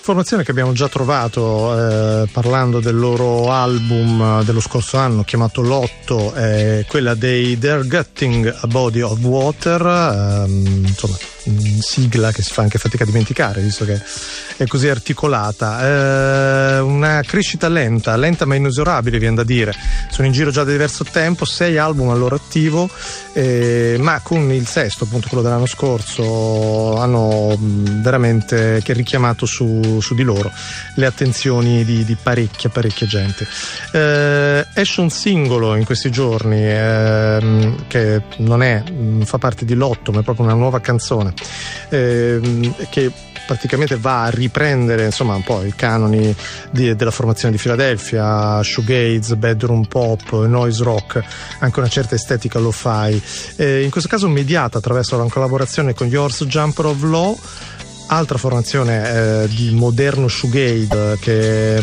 Formazione che abbiamo già trovato parlando del loro album dello scorso anno chiamato Lotto, quella dei They're Gutting a Body of Water, insomma sigla che si fa anche fatica a dimenticare visto che è così articolata, una crescita lenta ma inesorabile, viene da dire. Sono in giro già da diverso tempo, 6 album al loro attivo, ma con il sesto, appunto quello dell'anno scorso, hanno veramente richiamato su di loro le attenzioni di parecchia gente. Esce un singolo in questi giorni che non fa parte di Lotto, ma è proprio una nuova canzone che praticamente va a riprendere insomma un po' i canoni della formazione di Philadelphia, shoegaze, bedroom pop, noise rock, anche una certa estetica lo-fi, in questo caso mediata attraverso una collaborazione con Yours Jumper of Law, altra formazione di moderno shoegaze che